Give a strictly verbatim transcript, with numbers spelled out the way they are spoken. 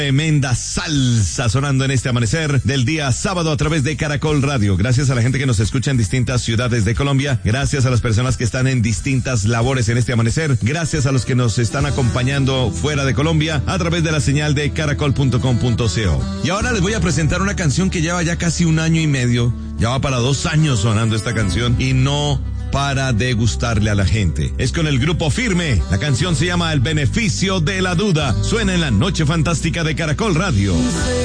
Tremenda salsa sonando en este amanecer del día sábado a través de Caracol Radio. Gracias a la gente que nos escucha en distintas ciudades de Colombia. Gracias a las personas que están en distintas labores en este amanecer. Gracias a los que nos están acompañando fuera de Colombia a través de la señal de caracol punto com punto co. Y ahora les voy a presentar una canción que lleva ya casi un año y medio. Ya va para dos años sonando esta canción y no para de gustarle a la gente. Es con el grupo Firme. La canción se llama El Beneficio de la Duda. Suena en la Noche Fantástica de Caracol Radio.